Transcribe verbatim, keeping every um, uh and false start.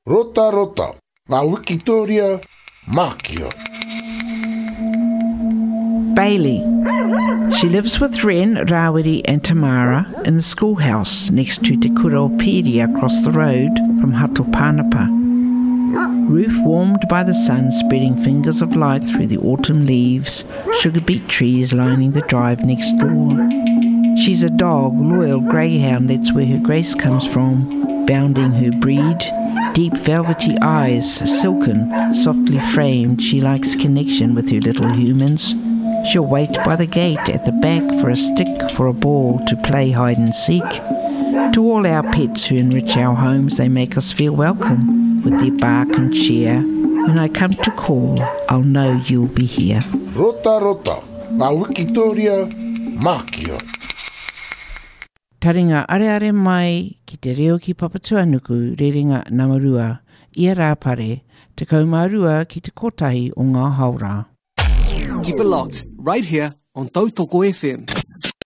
Rota rota, ngā Wikitoria Mākio. Bailey. She lives with Ren, Rawiri and Tamara in the schoolhouse next to Te Kuropedia across the road from Hatopanapa. Roof warmed by the sun, spreading fingers of light through the autumn leaves, sugar beet trees lining the drive next door. She's a dog, loyal greyhound, that's where her grace comes from, bounding her breed. Deep velvety eyes, silken, softly framed, she likes connection with her little humans. She'll wait by the gate at the back for a stick, for a ball to play hide and seek. To all our pets who enrich our homes, they make us feel welcome with their bark and cheer. When I come to call, I'll know you'll be here. Rota rota, ngā Wikitoria Mākio. Taringa are are mai ki te reo ki Papatuanuku, rerenga Namarua, ia rāpare, te kaumarua ki te kotahi o ngā haura. Keep it locked, right here on Tautoko F M.